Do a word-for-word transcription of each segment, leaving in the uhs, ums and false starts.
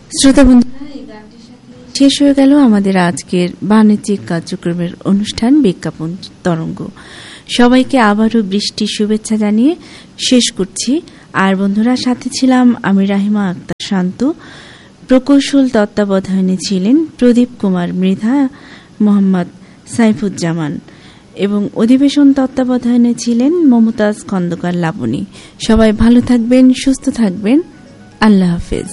শ্রোতা বন্ধুরা, এই গানটির সাথে শেষ হয়ে গেল আমাদের আজকের বাণিজ্যিক কার্যক্রমের অনুষ্ঠান বিজ্ঞাপন তরঙ্গ। সবাইকে আবারও বৃষ্টির শুভেচ্ছা জানিয়ে শেষ করছি। আর বন্ধুরা, সাথে ছিলাম আমি রাহিমা আক্তার শান্ত। প্রকৌশল তত্ত্বাবধানে ছিলেন প্রদীপ কুমার মৃধা, মোহাম্মদ সাইফুজ্জামান এবং অধিবেশন তত্ত্বাবধানে ছিলেন মমতাজ খন্দকার লাবণী। সবাই ভালো থাকবেন, সুস্থ থাকবেন। আল্লাহ হাফেজ।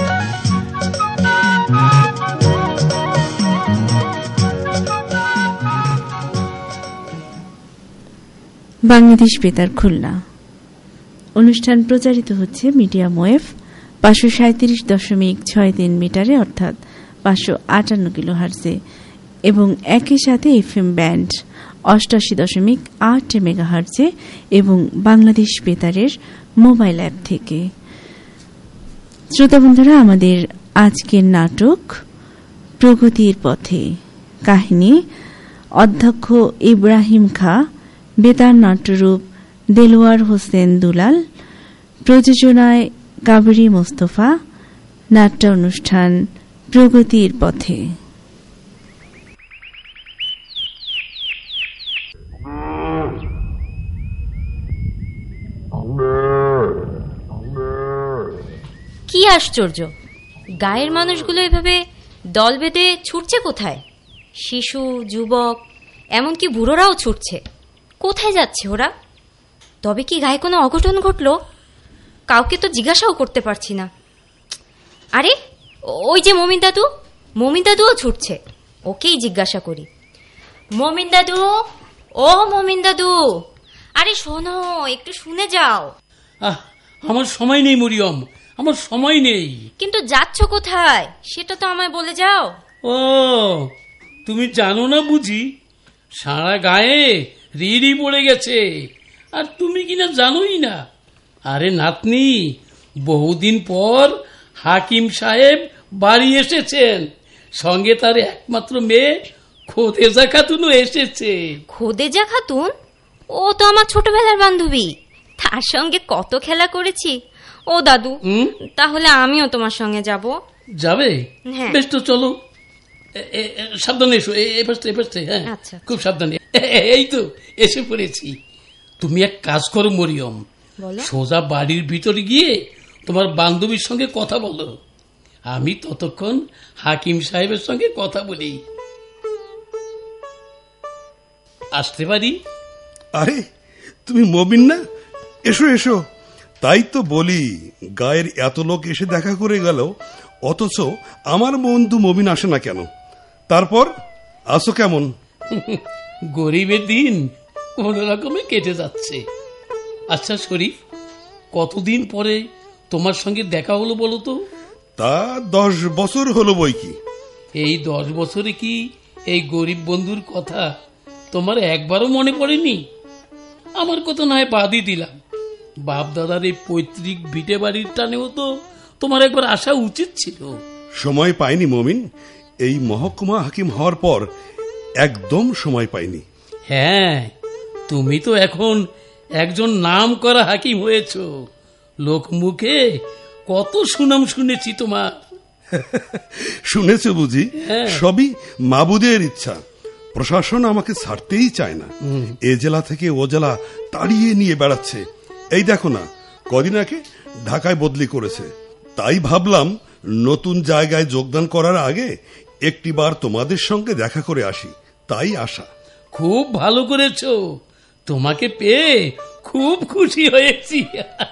বাংলাদেশ বেতার খুলনা অনুষ্ঠান প্রচারিত হচ্ছে মিডিয়াম ওয়েভ পাঁচশো সাঁত্রিশ দশমিক ছয় তিন মিটারে অর্থাৎ পাঁচশো আটান্ন কিলো হার্জে এবং একই সাথে এফ এম ব্যান্ড অষ্টাশি দশমিক আট মেগা হার্জে এবং বাংলাদেশ বেতারের মোবাইল অ্যাপ থেকে। শ্রোতা বন্ধুরা, আমাদের আজকের নাটক প্রগতির পথে, কাহিনী অধ্যক্ষ ইব্রাহিম খা, বেতার নাট্যরূপ দেলোয়ার হোসেন দুলাল, প্রযোজনায় কাবেরী মোস্তফা, নাট্য অনুষ্ঠান প্রগতির পথে। কি আশ্চর্য, গায়ের মানুষগুলো এভাবে দল বেঁধে ছুটছে কোথায়? শিশু, যুবক, এমনকি বুড়োরাও ছুটছে। কোথায় যাচ্ছে ওরা? তবে কি গায়ে কোনো অঘটন ঘটলো? কাউকে তো জিজ্ঞাসাও করতে পারছি না। আরে ওই যে মমিন দাদু, মমিন দাদুও ছুটছে। ওকেই জিজ্ঞাসা করি। মমিন দাদু, ও মমিন দাদু, আরে শোনো, একটু শুনে যাও। আহ, আমার সময় নেই মরিয়ম, আমার সময় নেই। কিন্তু যাচ্ছ কোথায় সেটা তো আমায় বলে যাও। ও, তুমি জানো না বুঝি? সারা গায়ে রিড়ি পড়ে গেছে, আর তুমি কিনা জানোই না। আরে নাতনি, বহুদিন পর হাকিম সাহেব বাড়ি এসেছেন, সঙ্গে তার একমাত্র মেয়ে খোদেজা খাতুনও এসেছে। খোদেজা খাতুন? ও তো আমার ছোটবেলার বান্ধবী, তার সঙ্গে কত খেলা করেছি। ও দাদু, তাহলে আমিও তোমার সঙ্গে যাব। যাবে? হ্যাঁ। বেশ, তো চলো। সাবধানে এসো, এপাশে। হ্যাঁ, আচ্ছা, খুব সাবধানে। এই তো এসে পড়েছি। তুমি এক কাজ করো মরিয়ম, সোজা বাড়ির ভিতরে গিয়ে তোমার বান্ধবীর সঙ্গে কথা বলো। আমি ততক্ষণ হাকিম সাহেবের সঙ্গে কথা বলি। আসতে পারি? আরে তুমি মবিন না? এসো এসো। তাই তো বলি, গায়ের এত লোক এসে দেখা করে গেল, অথচ আমার বন্ধু মবিন আসে না কেন? তারপর আসো কেমন? গরিবের দিন কোন রকমে কেটে যাচ্ছে। আচ্ছা শরীফ, কতদিন পরে তোমার সঙ্গে দেখা হলো বলো তো? তা দশ বছর হলো বই কি। এই দশ বছরে কি এই গরিব বন্ধুর কথা তোমার একবারও মনে পড়েনি? আমার কথা নয় বাদই দিলাম, বাপ দাদার এই পৈতৃক ভিটে বাড়ির টানেও তো তোমার একবার আসা উচিত ছিল। সময় পাইনি মমিন, এই মহকুমা হাকিম হওয়ার পর একদম সময় পাইনি। হ্যাঁ, তুমি তো এখন একজন নাম করা হাকিম হয়েছ, লোক মুখে কত সুনাম শুনেছি তোমার। শুনেছ বুঝি? সবই মাবুদের ইচ্ছা। প্রশাসন আমাকে ছাড়তেই চায় না, এ জেলা থেকে ও জেলা তাড়িয়ে নিয়ে বেড়াচ্ছে। এই দেখো না, কদিন আগে ঢাকায় বদলি করেছে। তাই ভাবলাম নতুন জায়গায় যোগদান করার আগে একটিবার তোমাদের সঙ্গে দেখা করে আসি, তাই আসা। খুব ভালো করেছো, তোমাকে পেয়ে খুব খুশি হয়েছি।